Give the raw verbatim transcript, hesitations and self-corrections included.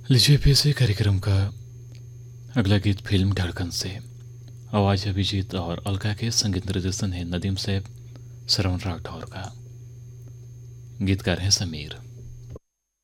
लीजिए फिर से कार्यक्रम का अगला गीत फिल्म धड़कन से। आवाज़ अभिजीत और अलका के, संगीत निर्देशन है नदीम सैफ, श्रवण राठौर का। गीतकार हैं समीर।